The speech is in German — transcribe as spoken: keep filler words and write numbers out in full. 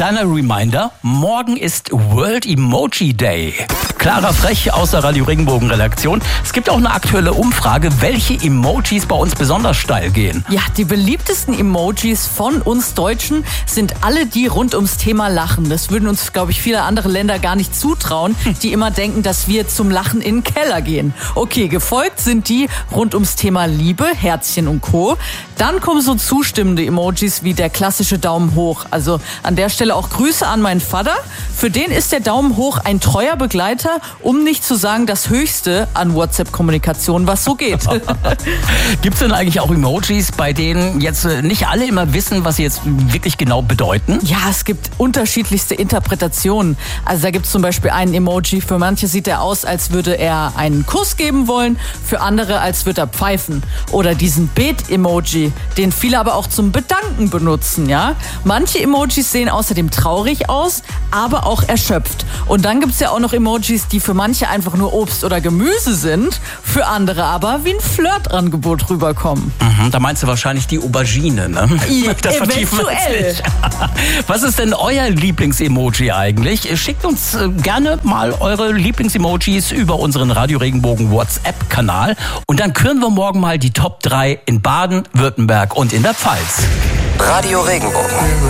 Kleiner Reminder, morgen ist World Emoji Day. Clara Frech aus der Radio Regenbogen Redaktion. Es gibt auch eine aktuelle Umfrage, welche Emojis bei uns besonders steil gehen. Ja, die beliebtesten Emojis von uns Deutschen sind alle die rund ums Thema Lachen. Das würden uns, glaube ich, viele andere Länder gar nicht zutrauen, die immer denken, dass wir zum Lachen in den Keller gehen. Okay, gefolgt sind die rund ums Thema Liebe, Herzchen und Co. Dann kommen so zustimmende Emojis wie der klassische Daumen hoch. Also an der Stelle auch Grüße an meinen Vater. Für den ist der Daumen hoch ein treuer Begleiter, um nicht zu sagen das Höchste an WhatsApp-Kommunikation, was so geht. Gibt es denn eigentlich auch Emojis, bei denen jetzt nicht alle immer wissen, was sie jetzt wirklich genau bedeuten? Ja, es gibt unterschiedlichste Interpretationen. Also da gibt es zum Beispiel einen Emoji, für manche sieht er aus, als würde er einen Kuss geben wollen, für andere, als würde er pfeifen. Oder diesen Bet-Emoji, den viele aber auch zum Bedanken benutzen, ja. Manche Emojis sehen außerdem traurig aus, aber auch erschöpft. Und dann gibt es ja auch noch Emojis, die für manche einfach nur Obst oder Gemüse sind, für andere aber wie ein Flirtangebot rüberkommen. Mhm, da meinst du wahrscheinlich die Aubergine, ne? Das eventuell. Was ist denn euer Lieblings-Emoji eigentlich? Schickt uns gerne mal eure Lieblings-Emojis über unseren Radio Regenbogen WhatsApp-Kanal und dann küren wir morgen mal die Top drei in Baden, Württemberg und in der Pfalz. Radio Regenbogen.